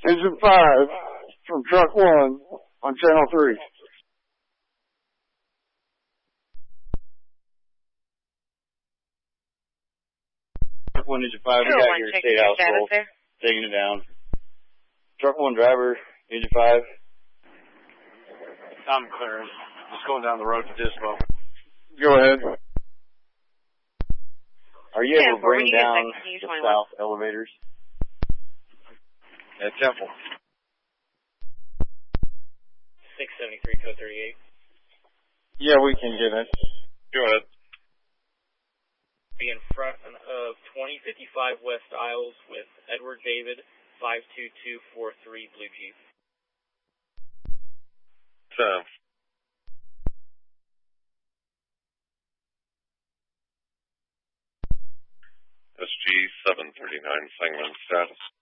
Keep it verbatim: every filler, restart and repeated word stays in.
Engine five from truck one on channel three. Truck one, engine five, we got your state house roll, taking it down. Truck one driver, engine five. I'm clearing. Just going down the road to Dispo. Go ahead. Are you able to bring down the south elevators? At Temple. six seventy-three, code thirty-eight. Yeah, we can get it. Go ahead. Be in front of twenty fifty-five West Isles with Edward David, five two two four three Blue Jeep. So. S G seven thirty-nine, Sangamon status.